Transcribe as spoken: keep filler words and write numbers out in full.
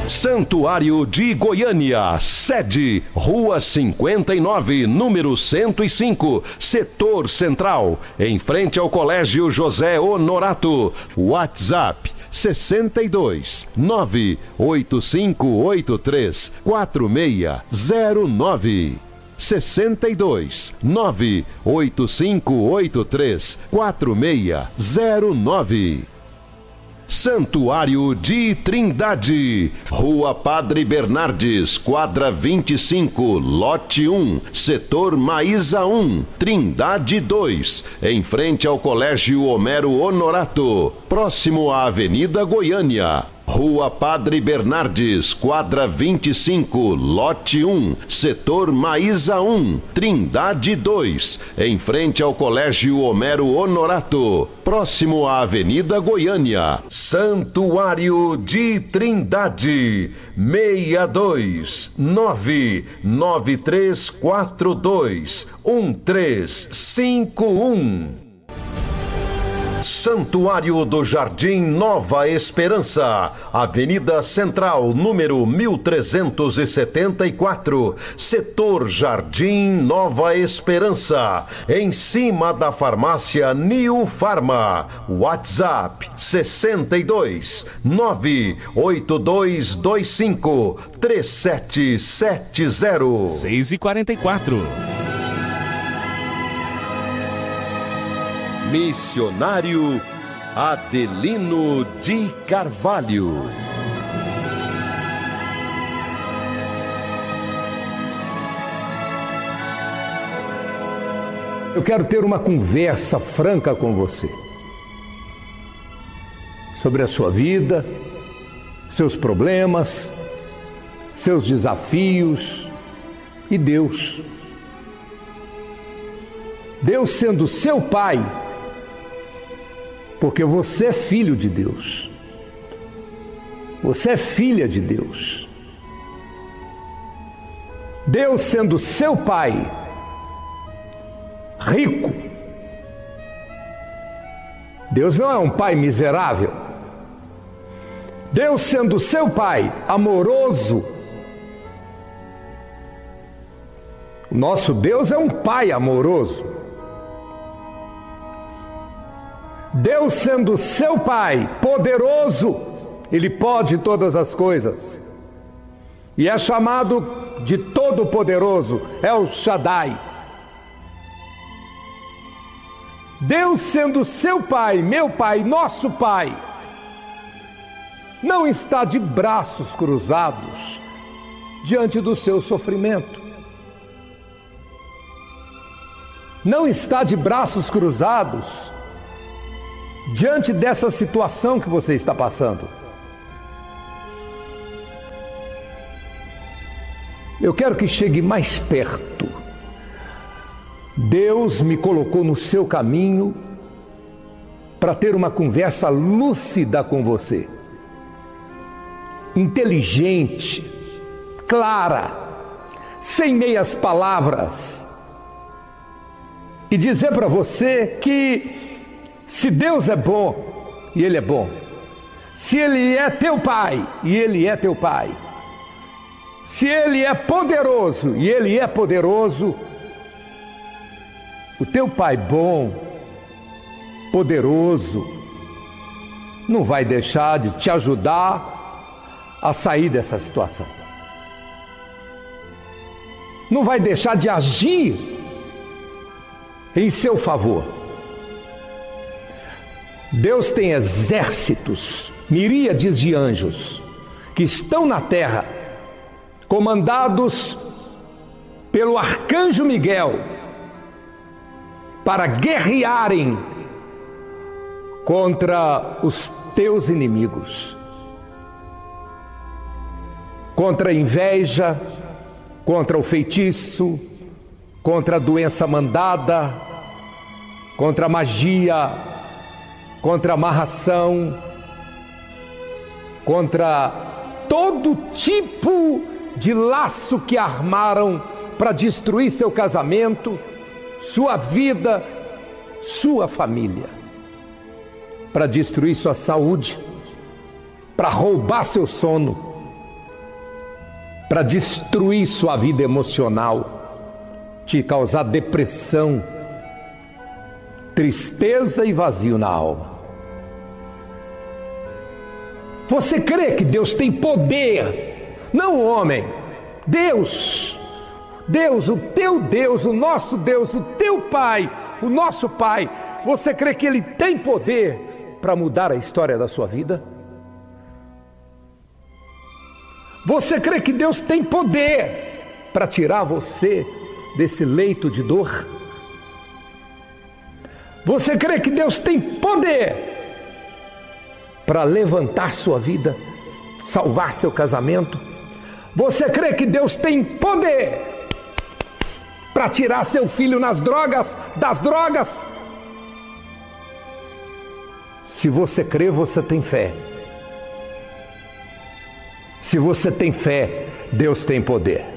Santuário de Goiânia, sede, Rua cinquenta e nove, número cento e cinco, Setor Central, em frente ao Colégio José Honorato. WhatsApp sessenta e dois, nove oito cinco oito três, quatro seis zero nove. sessenta e dois, nove oito cinco oito três, quatro seis zero nove. Santuário de Trindade, Rua Padre Bernardes, quadra vinte e cinco, lote um, setor Maísa um, Trindade dois, em frente ao Colégio Homero Honorato, próximo à Avenida Goiânia. Rua Padre Bernardes, quadra vinte e cinco, lote um, setor Maísa um, Trindade dois, em frente ao Colégio Homero Honorato, próximo à Avenida Goiânia. Santuário de Trindade, seis dois nove nove três quatro dois um três cinco um. Santuário do Jardim Nova Esperança, Avenida Central, número mil trezentos e setenta e quatro, setor Jardim Nova Esperança, em cima da farmácia Neo Farma. WhatsApp sessenta e dois, nove oito dois dois cinco, três sete sete zero. seis e quarenta e quatro. Missionário Adelino de Carvalho. Eu quero ter uma conversa franca com você sobre a sua vida, seus problemas, seus desafios e Deus. Deus sendo seu Pai, porque você é filho de Deus. Você é filha de Deus. Deus sendo seu Pai, rico. Deus não é um pai miserável. Deus sendo seu Pai, amoroso. O nosso Deus é um Pai amoroso. Deus sendo seu Pai, poderoso, Ele pode todas as coisas. E é chamado de Todo-Poderoso, El Shaddai. Deus sendo seu Pai, meu Pai, nosso Pai, não está de braços cruzados diante do seu sofrimento. Não está de braços cruzados diante dessa situação que você está passando. Eu quero que chegue mais perto. Deus me colocou no seu caminho para ter uma conversa lúcida com você, inteligente, clara, sem meias palavras, e dizer para você que se Deus é bom, e Ele é bom, se Ele é teu Pai, e Ele é teu Pai, se Ele é poderoso, e Ele é poderoso, o teu Pai bom, poderoso, não vai deixar de te ajudar a sair dessa situação. Não vai deixar de agir em seu favor. Deus tem exércitos, miríades de anjos que estão na terra, comandados pelo arcanjo Miguel, para guerrearem contra os teus inimigos, contra a inveja, contra o feitiço, contra a doença mandada, contra a magia, contra a amarração, contra todo tipo de laço que armaram para destruir seu casamento, sua vida, sua família, para destruir sua saúde, para roubar seu sono, para destruir sua vida emocional, te causar depressão, tristeza e vazio na alma. Você crê que Deus tem poder, não o homem, Deus, Deus, o teu Deus, o nosso Deus, o teu Pai, o nosso Pai, você crê que Ele tem poder para mudar a história da sua vida? Você crê que Deus tem poder para tirar você desse leito de dor? Você crê que Deus tem poder para levantar sua vida, salvar seu casamento? Você crê que Deus tem poder para tirar seu filho nas drogas, das drogas? Se você crê, você tem fé. Se você tem fé, Deus tem poder.